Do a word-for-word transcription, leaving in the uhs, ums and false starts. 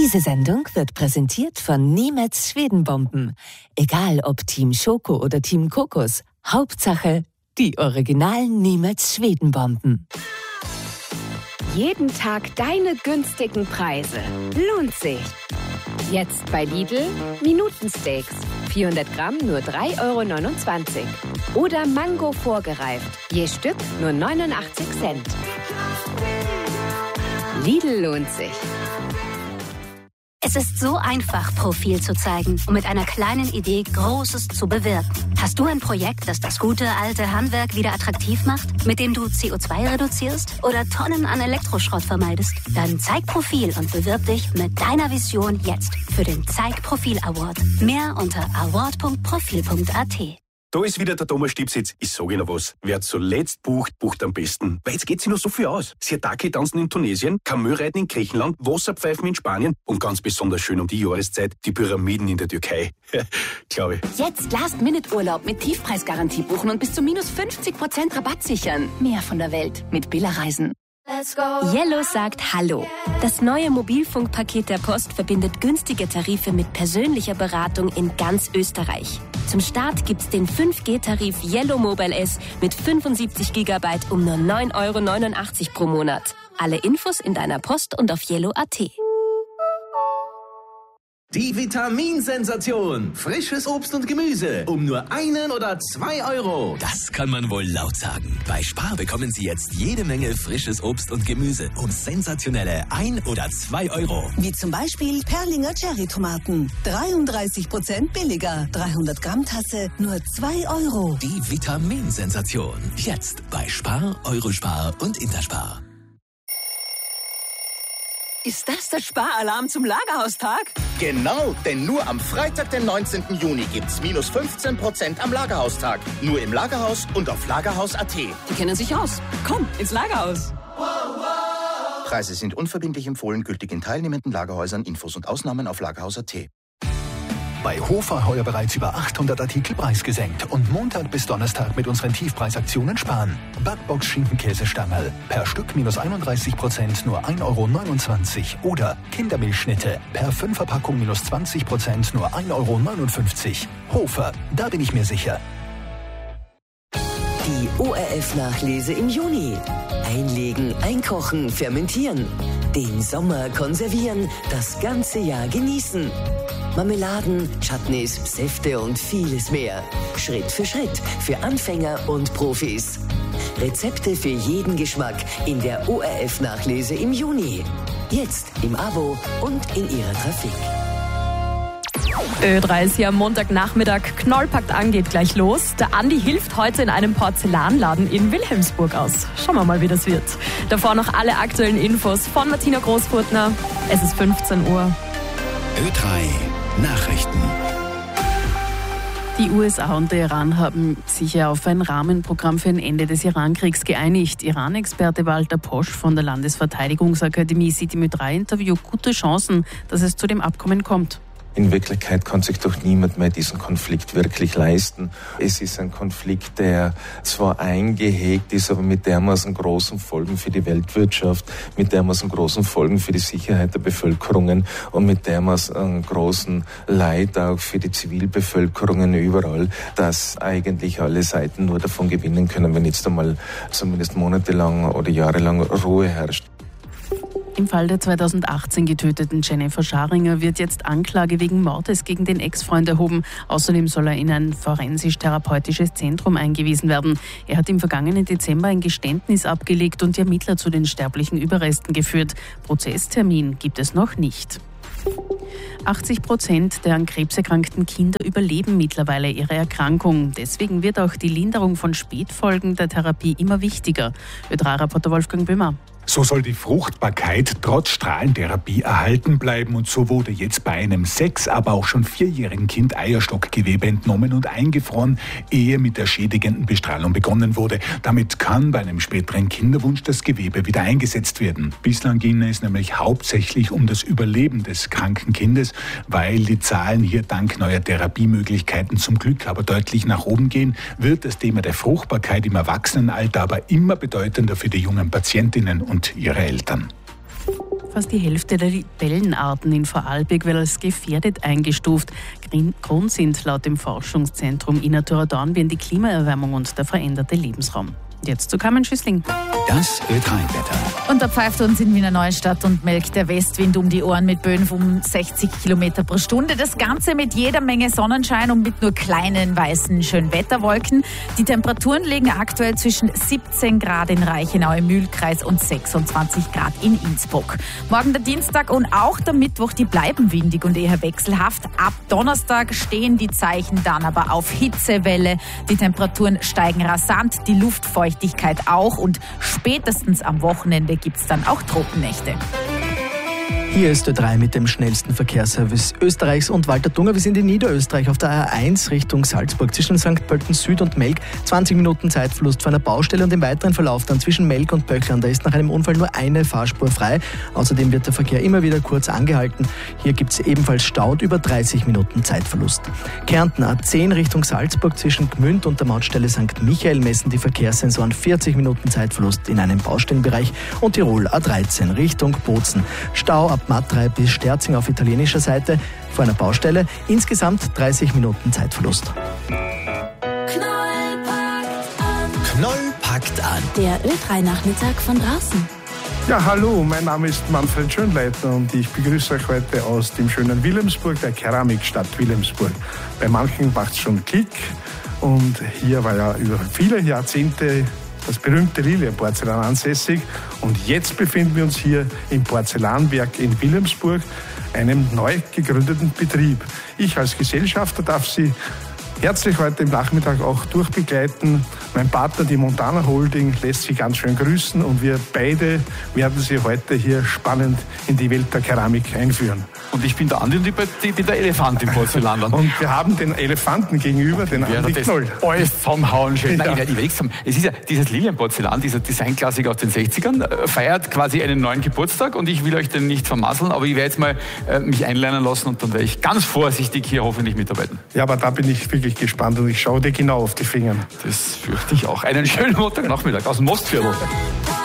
Diese Sendung wird präsentiert von Niemetz Schwedenbomben. Egal ob Team Schoko oder Team Kokos, Hauptsache die originalen Niemetz Schwedenbomben. Jeden Tag deine günstigen Preise. Lohnt sich. Jetzt bei Lidl Minutensteaks. vierhundert Gramm nur drei Euro neunundzwanzig. Oder Mango vorgereift. Je Stück nur neunundachtzig Cent. Lidl lohnt sich. Es ist so einfach, Profil zu zeigen und mit einer kleinen Idee Großes zu bewirken. Hast du ein Projekt, das das gute alte Handwerk wieder attraktiv macht, mit dem du C O zwei reduzierst oder Tonnen an Elektroschrott vermeidest? Dann zeig Profil und bewirb dich mit deiner Vision jetzt für den Zeig Profil Award. Mehr unter award punkt profil punkt a t. Da ist wieder der Thomas Stipsitz. Ich sage Ihnen was. Wer zuletzt bucht, bucht am besten. Weil jetzt geht sich noch so viel aus. Sirtaki tanzen in Tunesien, Kamelreiten in Griechenland, Wasserpfeifen in Spanien und ganz besonders schön um die Jahreszeit die Pyramiden in der Türkei. Glaube ich. Jetzt Last-Minute-Urlaub mit Tiefpreisgarantie buchen und bis zu minus fünfzig Prozent Rabatt sichern. Mehr von der Welt mit Billa Reisen. Yellow sagt Hallo. Das neue Mobilfunkpaket der Post verbindet günstige Tarife mit persönlicher Beratung in ganz Österreich. Zum Start gibt's den fünf G Tarif Yellow Mobile S mit fünfundsiebzig Gigabyte um nur neun Euro neunundachtzig pro Monat. Alle Infos in deiner Post und auf yellow punkt a t. Die Vitaminsensation. Frisches Obst und Gemüse. Um nur einen oder zwei Euro. Das kann man wohl laut sagen. Bei Spar bekommen Sie jetzt jede Menge frisches Obst und Gemüse um sensationelle ein oder zwei Euro. Wie zum Beispiel Perlinger Cherry-Tomaten. dreiunddreißig Prozent billiger. dreihundert Gramm Tasse nur zwei Euro. Die Vitaminsensation. Jetzt bei Spar, Eurospar und Interspar. Ist das der Sparalarm zum Lagerhaustag? Genau, denn nur am Freitag, den neunzehnten Juni, gibt's minus fünfzehn Prozent am Lagerhaustag. Nur im Lagerhaus und auf lagerhaus punkt a t. Die kennen sich aus. Komm, ins Lagerhaus. Preise sind unverbindlich empfohlen, gültig in teilnehmenden Lagerhäusern. Infos und Ausnahmen auf lagerhaus punkt a t. Bei Hofer heuer bereits über achthundert Artikel preisgesenkt und Montag bis Donnerstag mit unseren Tiefpreisaktionen sparen. Backbox Schinkenkäsestangerl per Stück minus einunddreißig Prozent nur ein Euro neunundzwanzig oder Kindermilchschnitte per Fünferpackung minus zwanzig Prozent nur ein Euro neunundfünfzig. Hofer, da bin ich mir sicher. Die O R F-Nachlese im Juni. Einlegen, einkochen, fermentieren. Den Sommer konservieren, das ganze Jahr genießen. Marmeladen, Chutneys, Säfte und vieles mehr. Schritt für Schritt für Anfänger und Profis. Rezepte für jeden Geschmack in der O R F-Nachlese im Juni. Jetzt im Abo und in Ihrer Trafik. Ö drei ist hier am Montagnachmittag. Knollpackt an, geht gleich los. Der Andi hilft heute in einem Porzellanladen in Wilhelmsburg aus. Schauen wir mal, wie das wird. Davor noch alle aktuellen Infos von Martina Großfurtner. Es ist fünfzehn Uhr. Ö drei Nachrichten. Die U S A und der Iran haben sich ja auf ein Rahmenprogramm für ein Ende des Irankriegs geeinigt. Iran-Experte Walter Posch von der Landesverteidigungsakademie sieht im Ö drei Interview gute Chancen, dass es zu dem Abkommen kommt. In Wirklichkeit kann sich doch niemand mehr diesen Konflikt wirklich leisten. Es ist ein Konflikt, der zwar eingehegt ist, aber mit dermaßen großen Folgen für die Weltwirtschaft, mit dermaßen großen Folgen für die Sicherheit der Bevölkerungen und mit dermaßen großen Leid auch für die Zivilbevölkerungen überall, dass eigentlich alle Seiten nur davon gewinnen können, wenn jetzt einmal zumindest monatelang oder jahrelang Ruhe herrscht. Im Fall der zweitausendachtzehn getöteten Jennifer Scharinger wird jetzt Anklage wegen Mordes gegen den Ex-Freund erhoben. Außerdem soll er in ein forensisch-therapeutisches Zentrum eingewiesen werden. Er hat im vergangenen Dezember ein Geständnis abgelegt und die Ermittler zu den sterblichen Überresten geführt. Prozesstermin gibt es noch nicht. achtzig Prozent der an Krebs erkrankten Kinder überleben mittlerweile ihre Erkrankung. Deswegen wird auch die Linderung von Spätfolgen der Therapie immer wichtiger. Ö drei Reporter Wolfgang Böhmer. So soll die Fruchtbarkeit trotz Strahlentherapie erhalten bleiben und so wurde jetzt bei einem sechs-, aber auch schon vierjährigen Kind Eierstockgewebe entnommen und eingefroren, ehe mit der schädigenden Bestrahlung begonnen wurde. Damit kann bei einem späteren Kinderwunsch das Gewebe wieder eingesetzt werden. Bislang ging es nämlich hauptsächlich um das Überleben des kranken Kindes, weil die Zahlen hier dank neuer Therapiemöglichkeiten zum Glück aber deutlich nach oben gehen, wird das Thema der Fruchtbarkeit im Erwachsenenalter aber immer bedeutender für die jungen Patientinnen und ihre Eltern. Fast die Hälfte der Libellenarten in Vorarlberg wird als gefährdet eingestuft. Grund sind laut dem Forschungszentrum Innatura Dornbirn die Klimaerwärmung und der veränderte Lebensraum. Jetzt zu Carmen Schüssling. Das Ö drei Wetter. Und da pfeift uns in Wiener Neustadt und melkt der Westwind um die Ohren mit Böen um sechzig Kilometer pro Stunde. Das Ganze mit jeder Menge Sonnenschein und mit nur kleinen weißen Schönwetterwolken. Die Temperaturen liegen aktuell zwischen siebzehn Grad in Reichenau im Mühlkreis und sechsundzwanzig Grad in Innsbruck. Morgen der Dienstag und auch der Mittwoch, die bleiben windig und eher wechselhaft. Ab Donnerstag stehen die Zeichen dann aber auf Hitzewelle. Die Temperaturen steigen rasant, die Luftfeuchtigkeit auch und spätestens am Wochenende gibt es dann auch Tropennächte. Hier ist Ö drei mit dem schnellsten Verkehrsservice Österreichs und Walter Dunger. Wir sind in Niederösterreich auf der A eins Richtung Salzburg zwischen Sankt Pölten Süd und Melk. zwanzig Minuten Zeitverlust vor einer Baustelle und im weiteren Verlauf dann zwischen Melk und Böcklern. Da ist nach einem Unfall nur eine Fahrspur frei. Außerdem wird der Verkehr immer wieder kurz angehalten. Hier gibt es ebenfalls Stau über dreißig Minuten Zeitverlust. Kärnten A zehn Richtung Salzburg zwischen Gmünd und der Mautstelle Sankt Michael messen die Verkehrssensoren vierzig Minuten Zeitverlust in einem Baustellenbereich. Und Tirol A dreizehn Richtung Bozen. Stau ab Matrei bis Sterzing auf italienischer Seite vor einer Baustelle. Insgesamt dreißig Minuten Zeitverlust. Knoll packt an. Der Ö drei Nachmittag von draußen. Ja, hallo, mein Name ist Manfred Schönleitner und ich begrüße euch heute aus dem schönen Wilhelmsburg, der Keramikstadt Wilhelmsburg. Bei manchen macht es schon Klick und hier war ja über viele Jahrzehnte das berühmte Lilienporzellan ansässig. Und jetzt befinden wir uns hier im Porzellanwerk in Wilhelmsburg, einem neu gegründeten Betrieb. Ich als Gesellschafter darf Sie herzlich heute im Nachmittag auch durchbegleiten. Mein Partner, die Montana Holding, lässt Sie ganz schön grüßen und wir beide werden Sie heute hier spannend in die Welt der Keramik einführen. Und ich bin der Andi und ich bin der Elefant im Porzellanland. Und wir haben den Elefanten gegenüber, den Andi Knoll. Alles vom Hauen schön. Ja. Nein, ich werde haben. Es ist ja dieses Lilienporzellan, dieser Designklassiker aus den sechzigern, feiert quasi einen neuen Geburtstag und ich will euch den nicht vermasseln, aber ich werde jetzt mal äh, mich einlernen lassen und dann werde ich ganz vorsichtig hier hoffentlich mitarbeiten. Ja, aber da bin ich wirklich gespannt und ich schaue dir genau auf die Finger. Das fürchte ich auch. Einen schönen Montagnachmittag aus dem Mostviertel.